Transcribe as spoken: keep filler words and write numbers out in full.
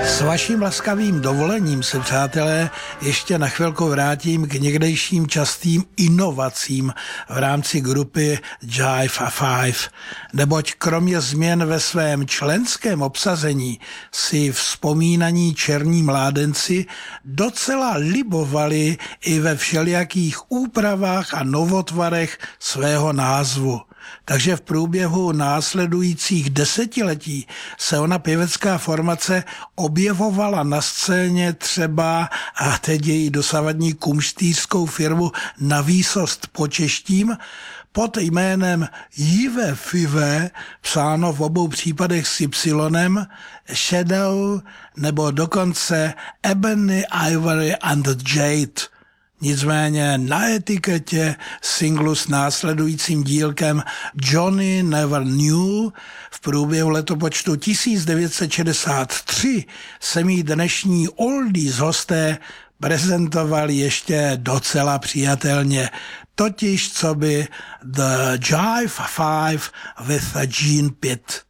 S vaším laskavým dovolením se, přátelé, ještě na chvilku vrátím k někdejším častým inovacím v rámci grupy Jive Five, neboť kromě změn ve svém členském obsazení si vzpomínaní černí mládenci docela libovali i ve všelijakých úpravách a novotvarech svého názvu. Takže v průběhu následujících desetiletí se ona pěvecká formace objevovala na scéně třeba, a teď její dosavadní kumštýřskou firmu Na výsost počeštím, pod jménem Jive Five, psáno v obou případech s Y, Shadow nebo dokonce Ebony, Ivory and Jade. Nicméně na etiketě singlu s následujícím dílkem Johnny Never Knew v průběhu letopočtu tisíc devět set šedesát tři se mý dnešní oldies hosté prezentovali ještě docela přijatelně, totiž co by The Jive Five with Gene Pitt.